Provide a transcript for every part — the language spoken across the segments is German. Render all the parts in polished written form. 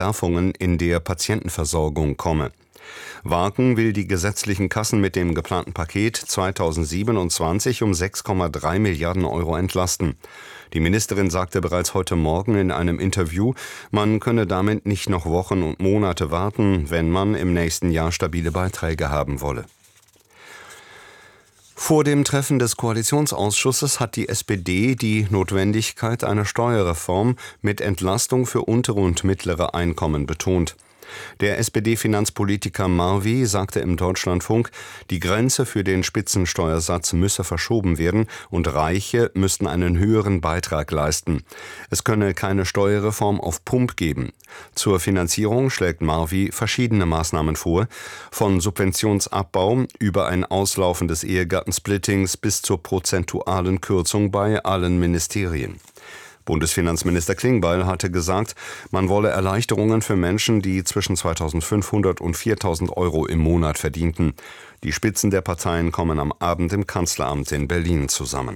Verwerfungen in der Patientenversorgung komme. Wagen will die gesetzlichen Kassen mit dem geplanten Paket 2027 um 6,3 Milliarden Euro entlasten. Die Ministerin sagte bereits heute Morgen in einem Interview, man könne damit nicht noch Wochen und Monate warten, wenn man im nächsten Jahr stabile Beiträge haben wolle. Vor dem Treffen des Koalitionsausschusses hat die SPD die Notwendigkeit einer Steuerreform mit Entlastung für untere und mittlere Einkommen betont. Der SPD-Finanzpolitiker Marvi sagte im Deutschlandfunk, die Grenze für den Spitzensteuersatz müsse verschoben werden und Reiche müssten einen höheren Beitrag leisten. Es könne keine Steuerreform auf Pump geben. Zur Finanzierung schlägt Marvi verschiedene Maßnahmen vor, von Subventionsabbau über ein Auslaufen des Ehegattensplittings bis zur prozentualen Kürzung bei allen Ministerien. Bundesfinanzminister Klingbeil hatte gesagt, man wolle Erleichterungen für Menschen, die zwischen 2.500 und 4.000 Euro im Monat verdienten. Die Spitzen der Parteien kommen am Abend im Kanzleramt in Berlin zusammen.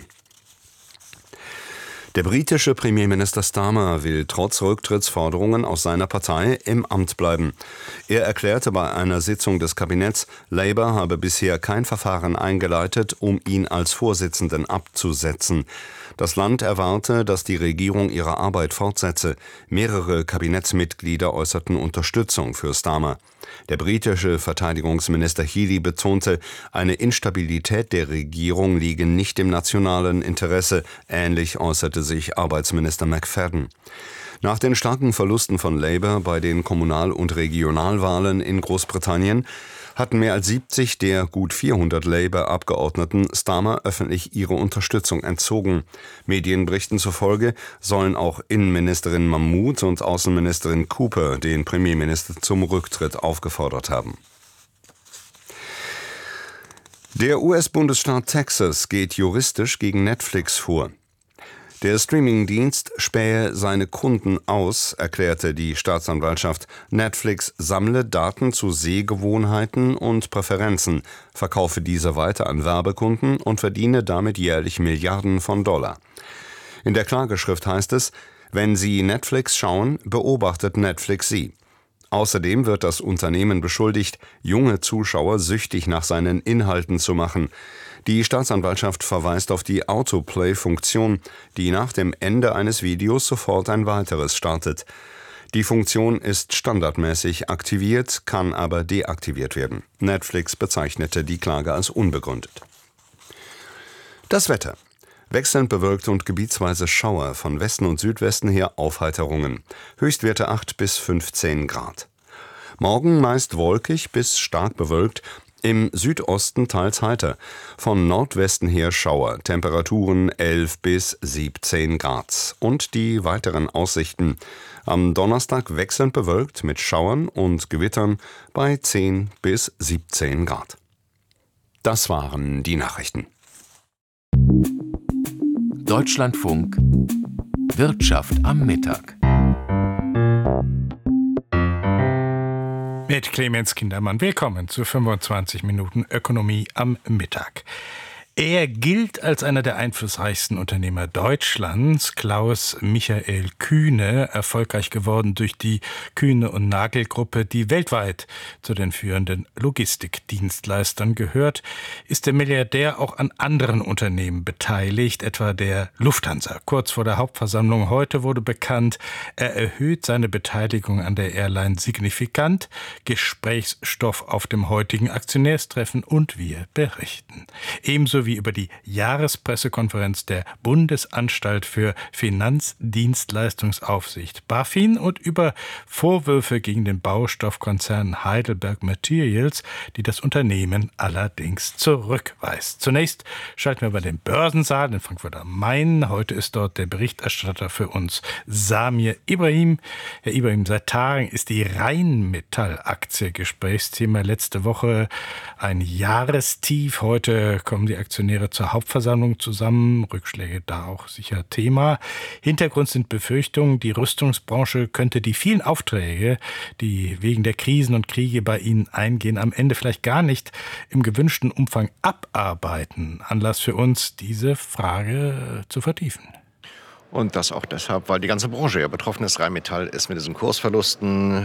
Der britische Premierminister Starmer will trotz Rücktrittsforderungen aus seiner Partei im Amt bleiben. Er erklärte bei einer Sitzung des Kabinetts, Labour habe bisher kein Verfahren eingeleitet, um ihn als Vorsitzenden abzusetzen. Das Land erwarte, dass die Regierung ihre Arbeit fortsetze. Mehrere Kabinettsmitglieder äußerten Unterstützung für Starmer. Der britische Verteidigungsminister Healey betonte, eine Instabilität der Regierung liege nicht im nationalen Interesse. Ähnlich äußerte sich Arbeitsminister McFadden. Nach den starken Verlusten von Labour bei den Kommunal- und Regionalwahlen in Großbritannien hatten mehr als 70 der gut 400 Labour-Abgeordneten Starmer öffentlich ihre Unterstützung entzogen. Medienberichten zufolge sollen auch Innenministerin Mahmood und Außenministerin Cooper den Premierminister zum Rücktritt aufgefordert haben. Der US-Bundesstaat Texas geht juristisch gegen Netflix vor. Der Streamingdienst spähe seine Kunden aus, erklärte die Staatsanwaltschaft. Netflix sammle Daten zu Sehgewohnheiten und Präferenzen, verkaufe diese weiter an Werbekunden und verdiene damit jährlich Milliarden von Dollar. In der Klageschrift heißt es, wenn Sie Netflix schauen, beobachtet Netflix Sie. Außerdem wird das Unternehmen beschuldigt, junge Zuschauer süchtig nach seinen Inhalten zu machen. Die Staatsanwaltschaft verweist auf die Autoplay-Funktion, die nach dem Ende eines Videos sofort ein weiteres startet. Die Funktion ist standardmäßig aktiviert, kann aber deaktiviert werden. Netflix bezeichnete die Klage als unbegründet. Das Wetter. Wechselnd bewölkt und gebietsweise Schauer, von Westen und Südwesten her Aufheiterungen. Höchstwerte 8 bis 15 Grad. Morgen meist wolkig bis stark bewölkt, im Südosten teils heiter. Von Nordwesten her Schauer, Temperaturen 11 bis 17 Grad. Und die weiteren Aussichten. Am Donnerstag wechselnd bewölkt mit Schauern und Gewittern bei 10 bis 17 Grad. Das waren die Nachrichten. Deutschlandfunk Wirtschaft am Mittag. Mit Clemens Kindermann. Willkommen zu 25 Minuten Ökonomie am Mittag. Er gilt als einer der einflussreichsten Unternehmer Deutschlands, Klaus Michael Kühne, erfolgreich geworden durch die Kühne und Nagel Gruppe, die weltweit zu den führenden Logistikdienstleistern gehört, ist der Milliardär auch an anderen Unternehmen beteiligt, etwa der Lufthansa. Kurz vor der Hauptversammlung heute wurde bekannt, er erhöht seine Beteiligung an der Airline signifikant. Gesprächsstoff auf dem heutigen Aktionärstreffen und wir berichten. Ebenso wie über die Jahrespressekonferenz der Bundesanstalt für Finanzdienstleistungsaufsicht BaFin und über Vorwürfe gegen den Baustoffkonzern Heidelberg Materials, die das Unternehmen allerdings zurückweist. Zunächst schalten wir bei den Börsensaal in Frankfurt am Main. Heute ist dort der Berichterstatter für uns Samir Ibrahim. Herr Ibrahim, seit Tagen ist die Rheinmetall-Aktie Gesprächsthema. Letzte Woche ein Jahrestief. Heute kommen die Aktionäre zur Hauptversammlung zusammen. Rückschläge da auch sicher Thema. Hintergrund sind Befürchtungen, die Rüstungsbranche könnte die vielen Aufträge, die wegen der Krisen und Kriege bei ihnen eingehen, am Ende vielleicht gar nicht im gewünschten Umfang abarbeiten. Anlass für uns, diese Frage zu vertiefen. Und das auch deshalb, weil die ganze Branche ja betroffen ist. Rheinmetall ist mit diesen Kursverlusten